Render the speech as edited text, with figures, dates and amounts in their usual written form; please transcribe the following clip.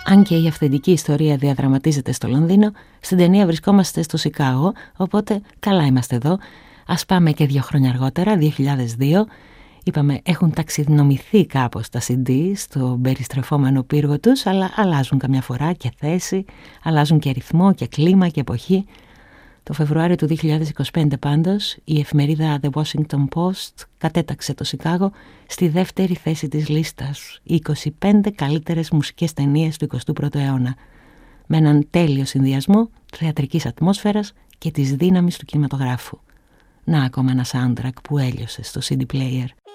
Αν και η αυθεντική ιστορία διαδραματίζεται στο Λονδίνο, στην ταινία βρισκόμαστε στο Σικάγο, οπότε καλά είμαστε εδώ. Ας πάμε και 2 χρόνια αργότερα, 2002. Είπαμε έχουν ταξινομηθεί κάπως τα CD στο περιστρεφόμενο πύργο τους, αλλά αλλάζουν καμιά φορά και θέση, αλλάζουν και ρυθμό και κλίμα και εποχή. Το Φεβρουάριο του 2025 πάντως, η εφημερίδα The Washington Post κατέταξε το Σικάγο στη δεύτερη θέση της λίστας, οι 25 καλύτερες μουσικές ταινίες του 21ου αιώνα, με έναν τέλειο συνδυασμό θεατρικής ατμόσφαιρας και της δύναμης του κινηματογράφου. Να ακόμα ένα soundtrack που έλειωσε στο CD player.